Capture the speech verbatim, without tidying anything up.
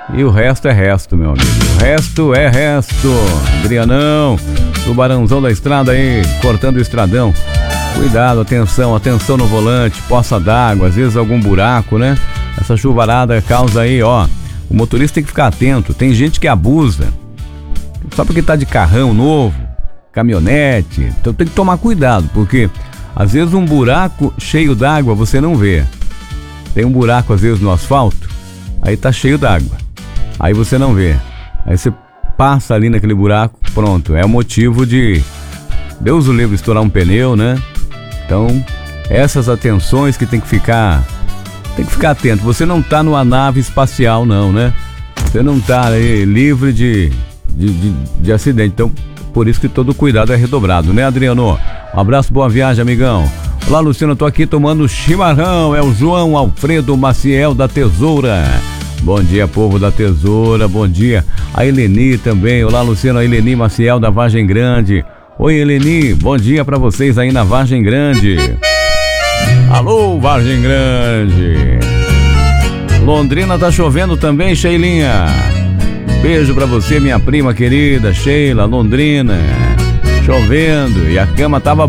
E o resto é resto, meu amigo. O resto é resto. Adrianão, tubarãozão da estrada aí, cortando o estradão. Cuidado, atenção, atenção no volante, poça d'água, às vezes algum buraco, né? Essa chuvarada causa aí, ó. O motorista tem que ficar atento. Tem gente que abusa. Só porque tá de carrão novo, caminhonete. Então tem que tomar cuidado, porque às vezes um buraco cheio d'água você não vê. Tem um buraco às vezes no asfalto, aí tá cheio d'água. Aí você não vê. Aí você passa ali naquele buraco, pronto. É o motivo de, Deus o livre, estourar um pneu, né? Então, essas atenções que tem que ficar, tem que ficar atento. Você não tá numa nave espacial não, né? Você não tá aí livre de, de, de, de acidente. Então, por isso que todo cuidado é redobrado, né, Adriano? Um abraço, boa viagem, amigão. Olá, Luciano, eu tô aqui tomando chimarrão. É o João Alfredo Maciel da Tesoura. Bom dia, povo da Tesoura, bom dia. A Eleni também. Olá, Luciano, a Eleni Maciel da Vargem Grande. Oi, Eleni, bom dia pra vocês aí na Vargem Grande. Alô, Vargem Grande. Londrina tá chovendo também, Sheilinha. Beijo pra você, minha prima querida, Sheila, Londrina. Chovendo e a cama tava